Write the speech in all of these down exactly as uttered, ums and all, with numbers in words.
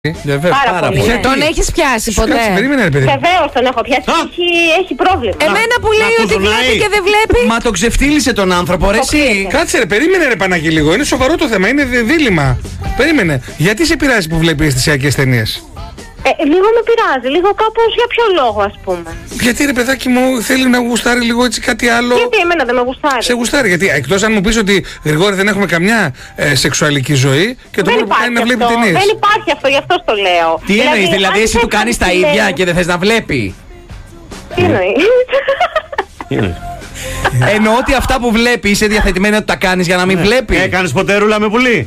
Βεβαίως, πάρα, πάρα πολύ. Τον έχεις πιάσει ποτέ? Περίμενε, ρε παιδί. Βεβαίως τον έχω πιάσει. Έχει, έχει πρόβλημα. Εμένα που λέει να ότι κουζουνάει. βλέπει και δεν βλέπει. Μα το ξεφτύλισε τον άνθρωπο, ρε εσύ. Κάτσε, ρε, περίμενε, ρε Παναγί, λίγο. Είναι σοβαρό το θέμα, είναι δι- δίλημμα. Περίμενε. Γιατί σε πειράζει που βλέπει αισθησιακές ταινίες? Ε, λίγο με πειράζει, λίγο κάπως για ποιο λόγο, ας πούμε. Γιατί, ρε παιδάκι μου, θέλει να γουστάρει λίγο έτσι κάτι άλλο. Γιατί εμένα δεν με γουστάρει. Σε γουστάρει, γιατί εκτός αν μου πεις ότι Γρηγόρη δεν έχουμε καμιά ε, σεξουαλική ζωή και το Δεν μόνο που κάνει είναι να βλέπει αυτό. ταινίες. Δεν υπάρχει αυτό, γι' αυτό το λέω. Τι εννοείς, δηλαδή αν εσύ του δεν κάνεις τα κάνει ίδια ταινία- και δεν θες να βλέπει? Τι εννοείς? Εννοώ ότι αυτά που βλέπει είσαι διαθετημένη να τα κάνεις για να μην βλέπει. Έκανες ποτέ ρούλα με πουλί?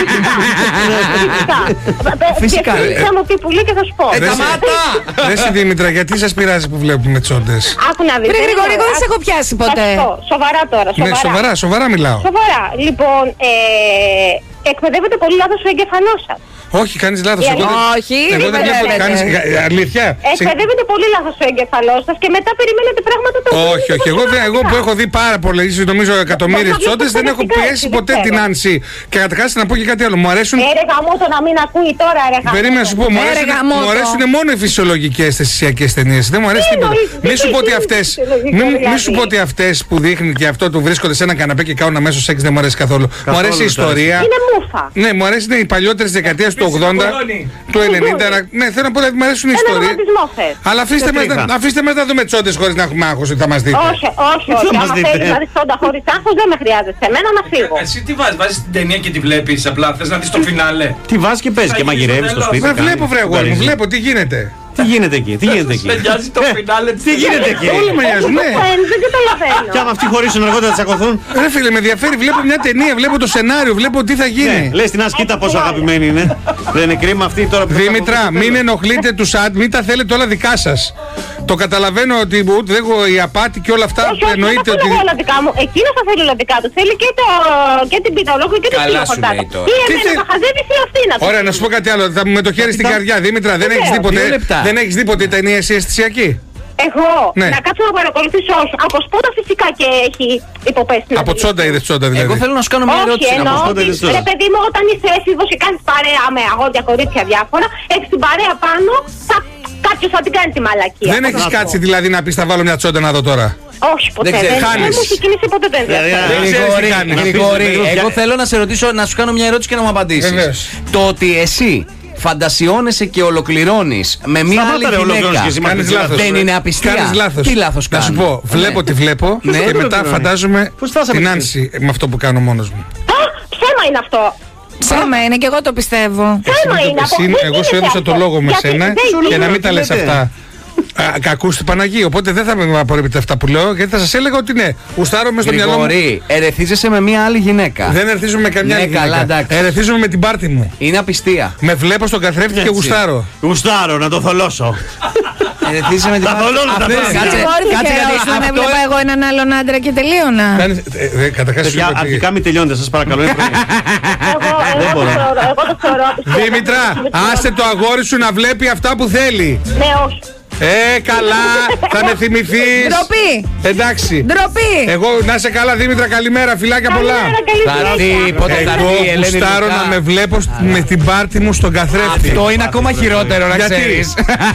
Φυσικά, Και ρε. φυσικά μου πει πουλί και θα σου πω. Ε, Δεν σε- σταμάτα! Ρε εσύ Δήμητρα, γιατί σας πειράζει που βλέπουμε τσόντες? Άκου να δεις. Βρε Γρηγόρη, εγώ δεν σε άκου- έχω πιάσει θα ποτέ. σου πω. Σοβαρά τώρα, Ναι, σοβαρά. σοβαρά, σοβαρά μιλάω. Σοβαρά. Λοιπόν, ε, εκπαιδεύεται πολύ λάθος ο εγκεφαλός σας. Όχι, κάνεις λάθος. Η Εγώ δεν- Όχι, εγώ δεν βλέπω. εκπαιδεύεται. Κάνεις ε, αλήθεια. Σε- Εκπαιδεύεται πολύ λάθος ο εγκεφαλός σας και μετά περιμένετε πράγματα τα οποία Όχι, δεν όχι. Εγώ, δεν- εγώ που έχω δει πάρα πολλές, νομίζω εκατομμύριες Μα, τσόντες, δεν έχω εκπαιδευτικά, πιέσει έτσι, ποτέ δεν την ξέρω. Άνση. Και καταρχάς να πω και κάτι άλλο. Μου αρέσουν. Ε, ρε γαμώτο να μην ακούει τώρα, ρε γαμώτο. Περίμενα να σου πω, μου Ε, ρε, αρέσουν, γαμώτο. μου αρέσουν μόνο οι φυσιολογικές αισθησιακές ταινίες. Δεν μου αρέσει Τι τίποτα. εννοείς, Μη τι σου πω ότι είναι αυτές. φυσιολογικό, Μη, μη δηλαδή? σου πω ότι αυτές που δείχνουν και αυτό του βρίσκονται σε ένα καναπέ και κάνουν αμέσως σεξ δεν μου αρέσει καθόλου. Μου αρέσει η δεν το ιστορία. Είναι μούφα. Ναι, μου αρέσει ναι, οι παλιότερες δεκαετίες του ογδόντα, του ενενήντα. να- Ναι, θέλω να πω ότι μου αρέσουν οι Ένα ιστορίες. ρομαντισμό θες. Αλλά αφήστε Για μας, τρίχα. να- αφήστε μας να δούμε τσόντες χωρίς να έχουμε άγχος ότι θα μας δείτε. Όχι, όχι, όχι. μας Άμα δείτε. θέλεις να δεις τόντα χωρίς άγχος δεν με χρειάζεσαι. Εμένα να φύγω. Εσύ τι βάζεις, βάζεις την ταινία και τη βλέπεις απλά, θες να δεις το φινάλε. Τι βάζεις και παίζεις και Θα μαγειρεύεις γυρίσει στο το σπίτι. Βρε, κάνεις, βλέπω βρε αγόρι μου, κουκαρίζεις. βλέπω τι γίνεται. Τι γίνεται εκεί, τι γίνεται εκεί? Σε νοιάζει το Ε, φινάλε της Τι γίνεται ταινίας. εκεί? Όλα με νοιάζουν, ναι. Ε, Δεν καταλαβαίνω. Κι άμα αυτοί χωρίσουν αργότερα θα τσακωθούν. Ρε φίλε, με ενδιαφέρει, βλέπω μια ταινία, βλέπω το σενάριο, βλέπω τι θα Ναι, γίνει. λες την ασκήτα πόσο αγαπημένη είναι. Δεν είναι κρίμα αυτή τώρα που θα Δήμητρα, τσακωθούν. μην ενοχλείτε τους άντ, μην τα θέλετε όλα δικά σας. Το καταλαβαίνω ότι ούτε εγώ η απάτη και όλα αυτά Όχι, όχι, δεν εννοείται θα ότι. θέλω όλα δικά μου. Εκείνος θα θέλει όλα δικά του. Θέλει και, το, και την πίτα ολόκληρη και την Καλά πίτα σου χορτάτα. λέει τώρα. Ή Τι εμένα θε- θα χαζεύεις ή αυτή να Ωραία, να σου πω κάτι άλλο. Θα με το χέρι στην καρδιά, Δήμητρα, δεν έχεις δει ποτέ. Δύο λεπτά. Δεν έχεις δει ποτέ ταινία εσύ αισθησιακή. Εγώ Ναι. να κάτσω να παρακολουθήσω όσο. Από σπότα φυσικά και έχει υποπέσει. Από τσόντα είδες τσόντα δηλαδή. Εγώ θέλω να σου κάνω μια Όχι, ερώτηση. να εννοώ πω. σπότα ότι, είδες τώρα. ρε παιδί μου, όταν είσαι έφηβος και κάνεις παρέα με αγόρια, κορίτσια διάφορα, έχεις την παρέα πάνω, θα, κάποιος θα την κάνει τη μαλακία. Δεν έχεις να κάτσει πω. δηλαδή να πεις θα βάλω μια τσόντα να δω τώρα. Όχι, ποτέ. Δεν ξέρεις, δεν χάνεις. μου έχει κινήσει ποτέ το ενδιαφέρον. Δηλαδή, Δεν ξέρεις τι Γρηγόρη, κάνεις. Γρηγόρη, Αφήστε, εγώ παιδιά. θέλω να σε ρωτήσω, να σου κάνω μια ερώτηση και να μου απαντήσεις. Βεβαίως. Το ότι εσύ φαντασιώνεσαι και ολοκληρώνεις με μια Σταμάτα, άλλη ρε, ολοκληρώνεις και εσύ, γυναίκα, Κάνεις Μαρτίνε, λάθος. δεν είναι απιστία? Κάνεις λάθος. Τι λάθος Να σου κάνω? πω, βλέπω τι βλέπω Ναι. και μετά Ολοκληρώνει. φαντάζομαι Πώς φτάσαμε την εκεί? Άνση με αυτό που κάνω μόνος μου. Α, ψέμα είναι αυτό. Ψέμα είναι και εγώ το πιστεύω. Ψέμα Εσύ, είναι. εσύ- από- δεν εγώ σου γίνεται έδωσα αυτό. το λόγο με Γιατί σένα δεν και γίνεται. να μην τα τι λες λέτε? αυτά. Κακούς του Παναγίου, οπότε δεν θα με απορρίπτετε αυτά που λέω, γιατί θα σας έλεγα ότι ναι, γουστάρω μες στο μυαλό μου. Γρηγόρη, ερεθίζεσαι με μια άλλη γυναίκα. Δεν ερθίζομαι με καμιά Ναι, άλλη καλά, γυναίκα. εντάξει. Ερεθίζομαι με την πάρτη μου. Είναι απιστία. Με βλέπω στον καθρέφτη και Έτσι. γουστάρω. Γουστάρω να το θολώσω. Ερεθίζεσαι με την Τα θολώνω, τα Αυτό- θολώνω. κάτσε, Γρηγόρη, θα κάτσε, γιατί χαιρόσουν να αυτό- έβλεπα εγώ έναν άλλον άντρα και τελείωνα. Κάνεις, ε, ε, καταρχάς σου Παιδιά, είπα ότι- αρχικά μην τελειώνετε, σας παρακαλώ. είναι πρωί. Εγώ, εγώ, το μπορώ. θεωρώ, εγώ το θεωρώ. Δήμητρα, άσε το αγόρι σου να βλέπει αυτά που θέλει. Ναι, όχι. Ε, καλά, θα με θυμηθείς. Ντροπή! Εντάξει. Ντροπή! Εγώ να είσαι καλά, Δήμητρα, καλημέρα, φιλάκια πολλά. Καλημέρα, καλή Θα συνέχεια. έρθει, πότε θα Εγώ έρθει η Ελένη γουστάρω Λουκά. να με βλέπω σ- με την πάρτη μου στον καθρέφτη. Αυτό είναι ακόμα χειρότερο, να Γιατί? ξέρεις.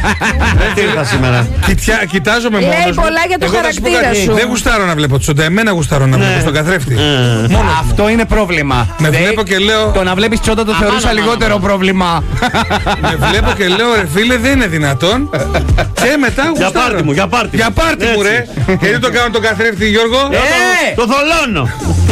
Δεν ήρθα σήμερα. Κοιτιά, κοιτάζομαι Λέει μόνος μου. πολλά για το Εγώ θα σου πω χαρακτήρα κάτι. σου. Δεν γουστάρω να βλέπω τσόντα, εμένα γουστάρω να βλέπω στον καθρέφτη. Αυτό είναι πρόβλημα. Με Δεν- βλέπω και λέω- Το να βλέπεις τσόντα το θεωρούσα αμάν, λιγότερο πρόβλημα. Με βλέπω και λέω ρε φίλε δεν είναι δυνατόν. Και μετά γουστάρω. πάρτι μου, για πάρτι μου. Για πάρτι μου Έτσι. ρε. Γιατί το κάνω τον καθρέφτη Γιώργο. Ε! Το θολώνω.